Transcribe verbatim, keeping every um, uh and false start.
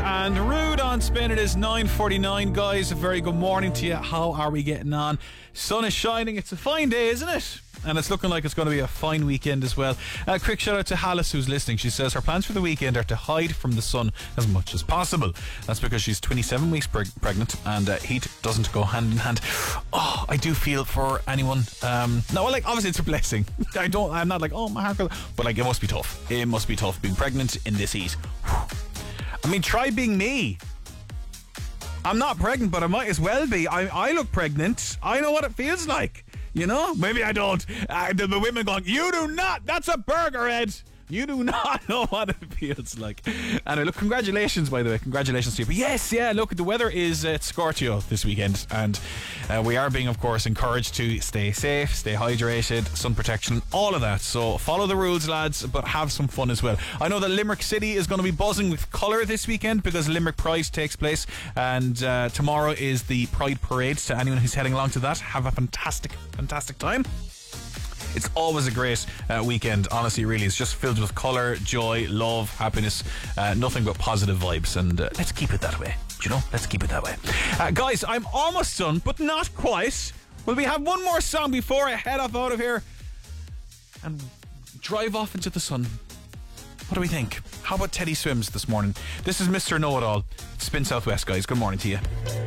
and Rude on Spin. It is nine forty-nine, guys. A very good morning to you. How are we getting on? Sun is shining. It's a fine day, isn't it? And it's looking like it's going to be a fine weekend as well. A uh, quick shout out to Alice, who's listening. She says her plans for the weekend are to hide from the sun as much as possible. That's because she's twenty-seven weeks preg- pregnant and uh, heat doesn't go hand in hand. Oh, I do feel for anyone. Um, no, well, like, obviously it's a blessing. I don't, I'm not like, oh, my heart goes, but like, it must be tough. It must be tough being pregnant in this heat. I mean, try being me. I'm not pregnant, but I might as well be. I, I look pregnant. I know what it feels like. You know? Maybe I don't. Uh, the, the women going, you do not. That's a burger, Ed. You do not know what it feels like. And uh, look, congratulations, by the way. Congratulations to you. But yes, yeah, look, the weather is uh, scorchio this weekend. And uh, we are being, of course, encouraged to stay safe, stay hydrated, sun protection, all of that. So follow the rules, lads, but have some fun as well. I know that Limerick City is going to be buzzing with colour this weekend because Limerick Pride takes place. And uh, tomorrow is the Pride Parade. To anyone who's heading along to that, have a fantastic, fantastic time. It's always a great uh, weekend, honestly, really. It's just filled with colour, joy, love, happiness, uh, nothing but positive vibes, and uh, let's keep it that way. Do you know? Let's keep it that way. Uh, guys, I'm almost done, but not quite. Will we have one more song before I head off out of here and drive off into the sun? What do we think? How about Teddy Swims this morning? This is Mister Know-It-All. Spin Southwest, guys. Good morning to you.